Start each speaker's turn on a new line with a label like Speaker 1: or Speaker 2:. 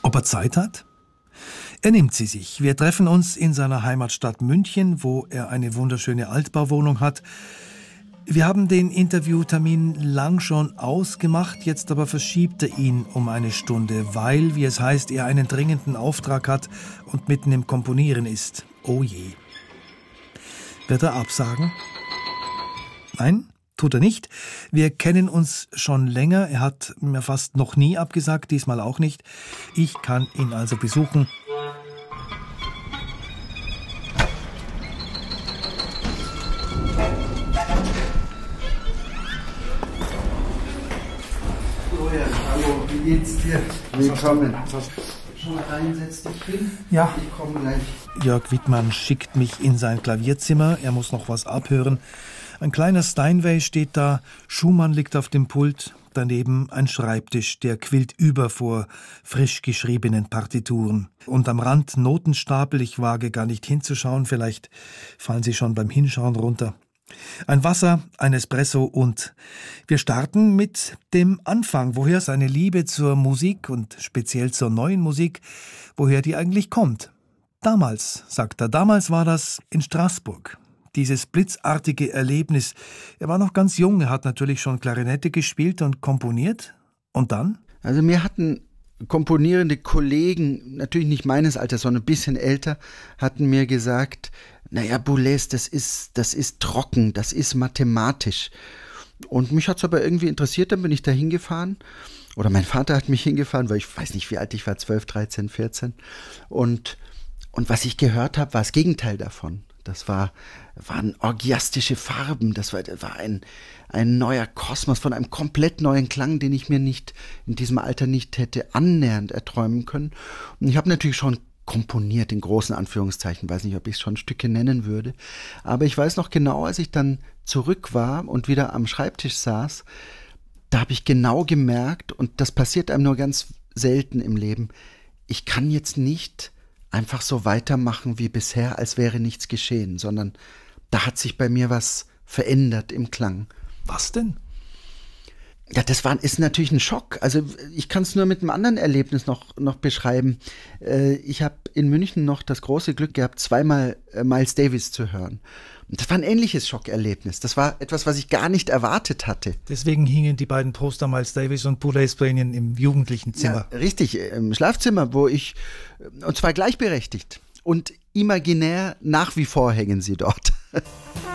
Speaker 1: Ob er Zeit hat? Er nimmt sie sich. Wir treffen uns in seiner Heimatstadt München, wo er eine wunderschöne Altbauwohnung hat. Wir haben den Interviewtermin lang schon ausgemacht, jetzt aber verschiebt er ihn um eine Stunde, weil, wie es heißt, er einen dringenden Auftrag hat und mitten im Komponieren ist. Oh je. Wird er absagen? Nein, tut er nicht. Wir kennen uns schon länger. Er hat mir fast noch nie abgesagt, diesmal auch nicht. Ich kann ihn also besuchen.
Speaker 2: Hallo, wie geht's dir? Willkommen. Schon mal rein, setz dich hin.
Speaker 1: Ja.
Speaker 2: Ich komme gleich.
Speaker 1: Jörg Wittmann schickt mich in sein Klavierzimmer. Er muss noch was abhören. Ein kleiner Steinway steht da. Schumann liegt auf dem Pult. Daneben ein Schreibtisch, der quillt über vor frisch geschriebenen Partituren. Und am Rand Notenstapel. Ich wage gar nicht hinzuschauen. Vielleicht fallen sie schon beim Hinschauen runter. Ein Wasser, ein Espresso und wir starten mit dem Anfang, woher seine Liebe zur Musik und speziell zur neuen Musik, woher die eigentlich kommt. Damals, sagt er, damals war das in Straßburg. Dieses blitzartige Erlebnis. Er war noch ganz jung, er hat natürlich schon Klarinette gespielt und komponiert. Und dann?
Speaker 2: Also mir hatten komponierende Kollegen, natürlich nicht meines Alters, sondern ein bisschen älter, hatten mir gesagt, naja, Boulez, das ist trocken, das ist mathematisch. Und mich hat es aber irgendwie interessiert, dann bin ich da hingefahren. Oder mein Vater hat mich hingefahren, weil ich weiß nicht, wie alt ich war, 12, 13, 14. Und was ich gehört habe, war das Gegenteil davon. Das waren orgiastische Farben, das war ein neuer Kosmos von einem komplett neuen Klang, den ich mir nicht in diesem Alter nicht hätte annähernd erträumen können. Und ich habe natürlich schon komponiert, in großen Anführungszeichen, weiß nicht, ob ich es schon Stücke nennen würde, aber ich weiß noch genau, als ich dann zurück war und wieder am Schreibtisch saß, da habe ich genau gemerkt, und das passiert einem nur ganz selten im Leben, ich kann jetzt nicht einfach so weitermachen wie bisher, als wäre nichts geschehen, sondern da hat sich bei mir was verändert im Klang.
Speaker 1: Was denn?
Speaker 2: Ja, ist natürlich ein Schock. Also ich kann es nur mit einem anderen Erlebnis noch beschreiben. Ich habe in München noch das große Glück gehabt, zweimal Miles Davis zu hören. Und das war ein ähnliches Schockerlebnis. Das war etwas, was ich gar nicht erwartet hatte.
Speaker 1: Deswegen hingen die beiden Poster Miles Davis und Boulez im jugendlichen Zimmer.
Speaker 2: Ja, richtig, im Schlafzimmer, und zwar gleichberechtigt. Und imaginär nach wie vor hängen sie dort.